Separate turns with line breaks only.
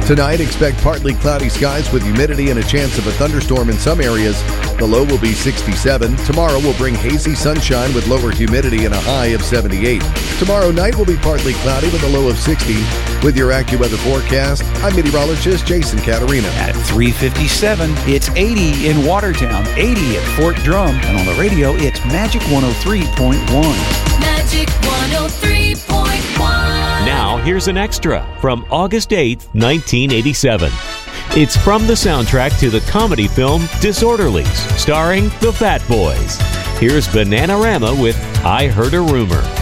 Tonight, expect partly cloudy skies with humidity and a chance of a thunderstorm in some areas. The low will be 67. Tomorrow will bring hazy sunshine with lower humidity and a high of 78. Tomorrow night will be partly cloudy with a low of 60. With your AccuWeather forecast, I'm meteorologist Jason Caterina.
At 3:57, it's 80 in Watertown, 80 at Fort Drum, and on the radio, it's Magic 103.1.
Magic 103.1.
Now, here's an extra from August 8th, 1987. It's from the soundtrack to the comedy film Disorderlies, starring the Fat Boys. Here's Bananarama with I Heard a Rumor.